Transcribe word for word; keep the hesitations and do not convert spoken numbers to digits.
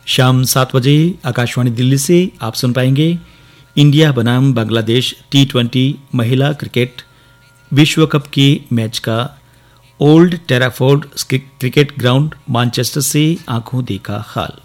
शाम सात बजे आकाशवाणी दिल्ली से आप सुन पाएंगे इंडिया बनाम बांग्लादेश टी ट्वेंटी महिला क्रिकेट विश्व कप के मैच का ओल्ड टेराफोर्ड क्रिकेट ग्राउंड मैनचेस्टर से आंखों देखा हाल।